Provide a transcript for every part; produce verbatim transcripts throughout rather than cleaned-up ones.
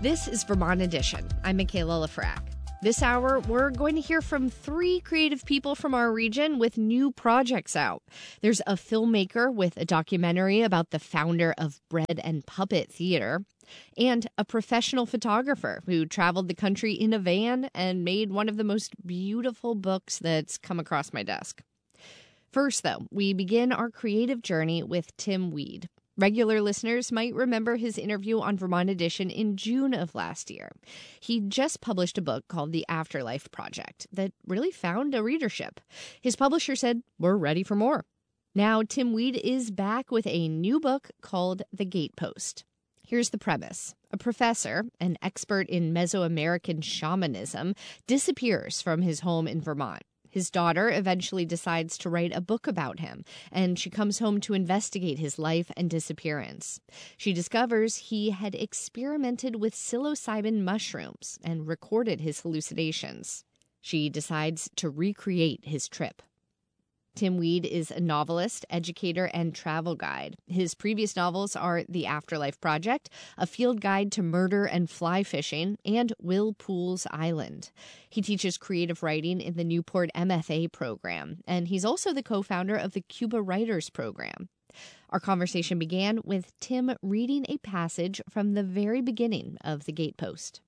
This is Vermont Edition. I'm Michaela Lafrac. This hour, we're going to hear from three creative people from our region with new projects out. There's a filmmaker with a documentary about the founder of Bread and Puppet Theater, and a professional photographer who traveled the country in a van and made one of the most beautiful books that's come across my desk. First, though, we begin our creative journey with Tim Weed. Regular listeners might remember his interview on Vermont Edition in June of last year. He just published a book called The Afterlife Project that really found a readership. His publisher said, "We're ready for more." Now, Tim Weed is back with a new book called The Gatepost. Here's the premise. A professor, an expert in Mesoamerican shamanism, disappears from his home in Vermont. His daughter eventually decides to write a book about him, and she comes home to investigate his life and disappearance. She discovers he had experimented with psilocybin mushrooms and recorded his hallucinations. She decides to recreate his trip. Tim Weed is a novelist, educator, and travel guide. His previous novels are The Afterlife Project, A Field Guide to Murder and Fly Fishing, and Will Poole's Island. He teaches creative writing in the Newport M F A program, and he's also the co-founder of the Cuba Writers Program. Our conversation began with Tim reading a passage from the very beginning of The Gatepost.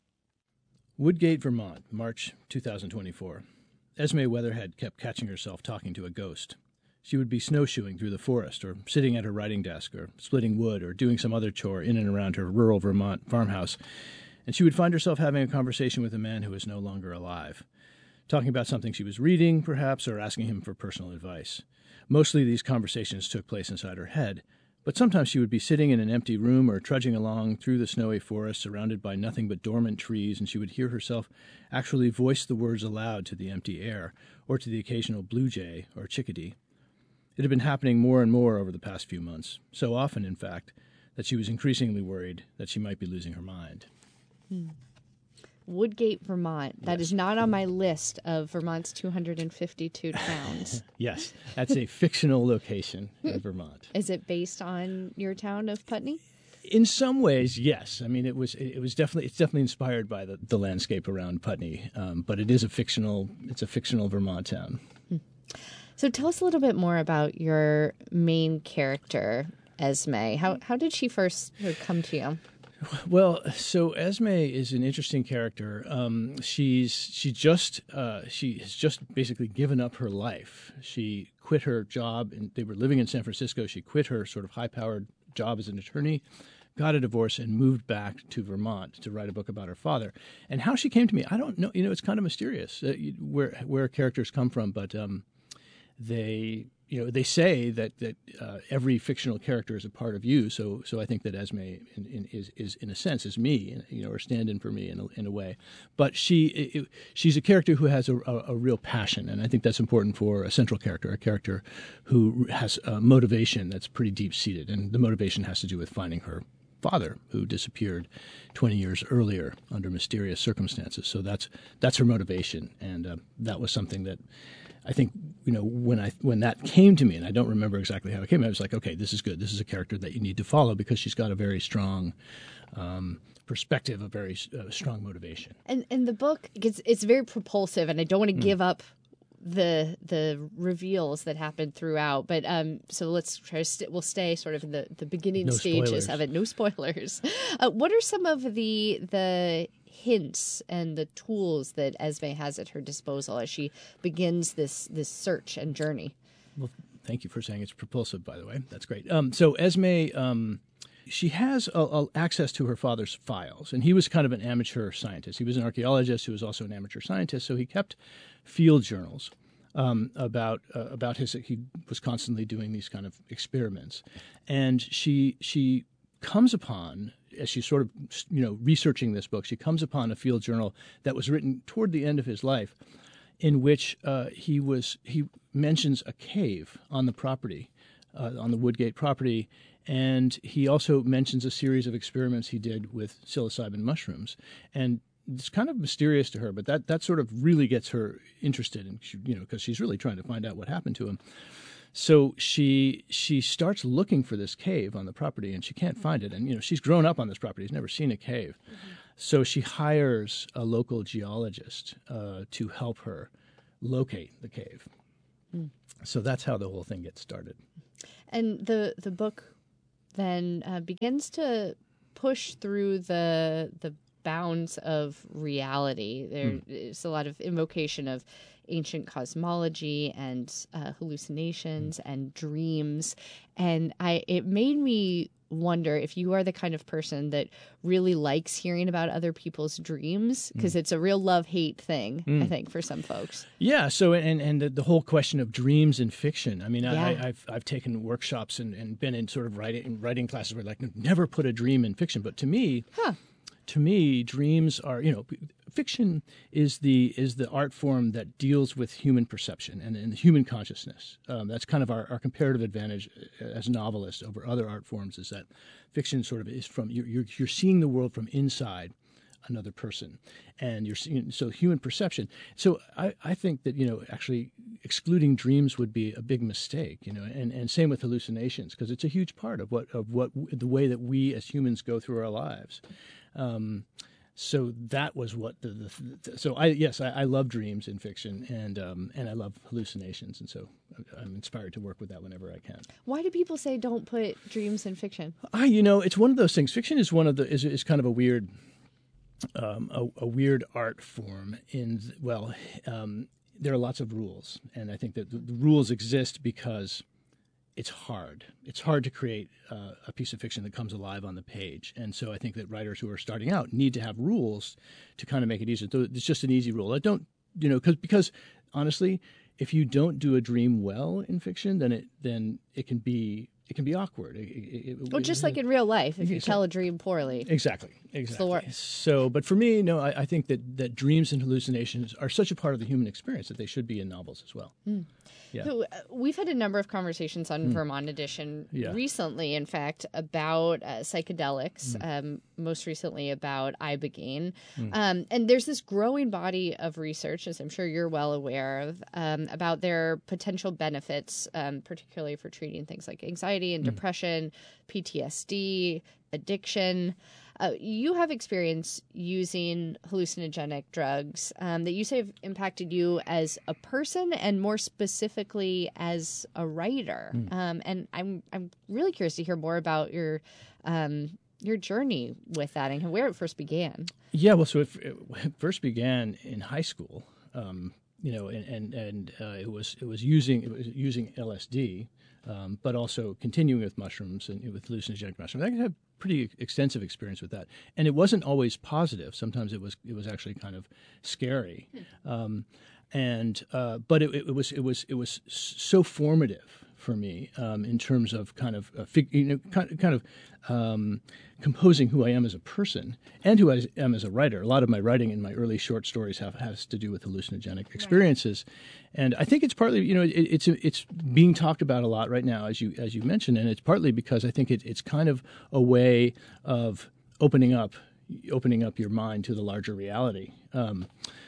Woodgate, Vermont, March two thousand twenty-four. Esme Weatherhead kept catching herself talking to a ghost. She would be snowshoeing through the forest, or sitting at her writing desk, or splitting wood, or doing some other chore in and around her rural Vermont farmhouse, and she would find herself having a conversation with a man who was no longer alive, talking about something she was reading, perhaps, or asking him for personal advice. Mostly these conversations took place inside her head, but sometimes she would be sitting in an empty room or trudging along through the snowy forest surrounded by nothing but dormant trees, and she would hear herself actually voice the words aloud to the empty air or to the occasional blue jay or chickadee. It had been happening more and more over the past few months, so often, in fact, that she was increasingly worried that she might be losing her mind. Hmm. Woodgate, Vermont. That yes. is not on my list of Vermont's two hundred fifty-two towns. Yes, that's a fictional location in Vermont. Is it based on your town of Putney? In some ways, yes. I mean, it was it was definitely it's definitely inspired by the, the landscape around Putney, um, but it is a fictional it's a fictional Vermont town. Hmm. So tell us a little bit more about your main character, Esme. How how did she first come to you? Well, so Esme is an interesting character. Um, she's she just uh, she has just basically given up her life. She quit her job, and they were living in San Francisco. She quit her sort of high-powered job as an attorney, got a divorce, and moved back to Vermont to write a book about her father. And how she came to me, I don't know. You know, it's kind of mysterious uh, where where characters come from, but um, they. You know, they say that that uh, every fictional character is a part of you. So, so I think that Esme in, in, is, is in a sense is me, you know, or stand-in for me in a, in a way. But she it, she's a character who has a, a, a real passion, and I think that's important for a central character, a character who has a motivation that's pretty deep-seated, and the motivation has to do with finding her father, who disappeared twenty years earlier under mysterious circumstances. So that's that's her motivation, and uh, that was something that. I think, you know, when I when that came to me, and I don't remember exactly how it came, I was like, okay, this is good. This is a character that you need to follow because she's got a very strong um, perspective, a very uh, strong motivation. And and the book, it's, it's very propulsive, and I don't want to mm. give up the the reveals that happen throughout. But um, so let's try to st- we'll stay sort of in the, the beginning no stages spoilers. of it. No spoilers. Uh, what are some of the the hints and the tools that Esme has at her disposal as she begins this this search and journey? Well, thank you for saying it's propulsive, by the way. That's great. Um, so Esme, um, she has a, a access to her father's files, and he was kind of an amateur scientist. He was an archaeologist who was also an amateur scientist, so he kept field journals um, about uh, about his. He was constantly doing these kind of experiments, and she she comes upon, as she's sort of, you know, researching this book, she comes upon a field journal that was written toward the end of his life, in which uh, he was he mentions a cave on the property, uh, on the Woodgate property, and he also mentions a series of experiments he did with psilocybin mushrooms, and it's kind of mysterious to her, but that that sort of really gets her interested, in, you know, because she's really trying to find out what happened to him. So she she starts looking for this cave on the property, and she can't find it. And you know, she's grown up on this property; she's never seen a cave. Mm-hmm. So she hires a local geologist uh, to help her locate the cave. Mm. So that's how the whole thing gets started. And the the book then uh, begins to push through the the bounds of reality. There mm. is a lot of invocation of ancient cosmology and uh, hallucinations mm. and dreams, and I it made me wonder if you are the kind of person that really likes hearing about other people's dreams, because mm. it's a real love-hate thing, mm. I think, for some folks. Yeah. So, and and the, the whole question of dreams in fiction. I mean, yeah. I, I've I've taken workshops and, and been in sort of writing writing classes where like never put a dream in fiction. But to me, huh. to me, dreams are, you know, fiction is the is the art form that deals with human perception and, and human consciousness. Um, that's kind of our, our comparative advantage as novelists over other art forms, is that fiction sort of is from you're you're, you're seeing the world from inside another person, and you're seeing so human perception. So I, I think that, you know, actually excluding dreams would be a big mistake, you know, and, and same with hallucinations, because it's a huge part of what of what the way that we as humans go through our lives. Um, so that was what the, the, the so I yes I, I love dreams in fiction, and um, and I love hallucinations, and so I'm inspired to work with that whenever I can. Why do people say don't put dreams in fiction? I you know it's one of those things. Fiction is one of the is is kind of a weird um, a, a weird art form. In well, um, there are lots of rules, and I think that the, the rules exist because it's hard. It's hard to create uh, a piece of fiction that comes alive on the page. And so I think that writers who are starting out need to have rules to kind of make it easier. So it's just an easy rule. I don't, you know, cause, because honestly, if you don't do a dream well in fiction, then it then it can be it can be awkward. It, it, it, well, just it, like in real life, if you exactly. tell a dream poorly. Exactly, exactly. So, but for me, no, I, I think that, that dreams and hallucinations are such a part of the human experience that they should be in novels as well. Mm. Yeah. So, uh, we've had a number of conversations on mm. Vermont Edition yeah. recently, in fact, about uh, psychedelics, mm. um, most recently about ibogaine. Mm. Um, and there's this growing body of research, as I'm sure you're well aware of, um, about their potential benefits, um, particularly for treating things like anxiety and mm. depression, P T S D, addiction. Uh, you have experience using hallucinogenic drugs um, that you say have impacted you as a person and more specifically as a writer. Mm. Um, and I'm I'm really curious to hear more about your um, your journey with that and where it first began. Yeah, well, so it, it first began in high school, um, you know, and and, and uh, it was it was using it was using L S D, um, but also continuing with mushrooms and with hallucinogenic mushrooms. I had pretty extensive experience with that, and it wasn't always positive. Sometimes it was it was actually kind of scary, um, and uh, but it, it was it was it was so formative for me um, in terms of kind of uh, fig, you know kind, kind of um, composing who I am as a person and who I am as a writer. A lot of my writing in my early short stories have has to do with hallucinogenic experiences, right. And I think it's partly you know it, it's it's being talked about a lot right now, as you as you mentioned, and it's partly because I think it, it's kind of a way of opening up opening up your mind to the larger reality. Um,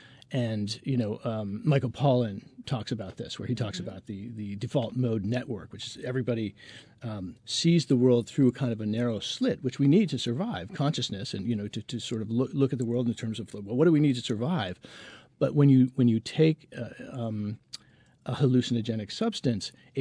And, you know, um, Michael Pollan talks about this, where he talks mm-hmm. about the, the default mode network, which is everybody um, sees the world through a kind of a narrow slit, which we need to survive consciousness and, you know, to, to sort of look, look at the world in terms of, well, what do we need to survive? But when you when you take uh, um, a hallucinogenic substance, it